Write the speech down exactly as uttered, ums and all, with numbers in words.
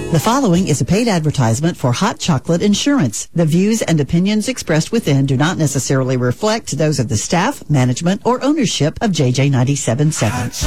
The following is a paid advertisement for Hot Chocolate Insurance. The views and opinions expressed within do not necessarily reflect those of the staff, management, or ownership of J J ninety-seven point seven.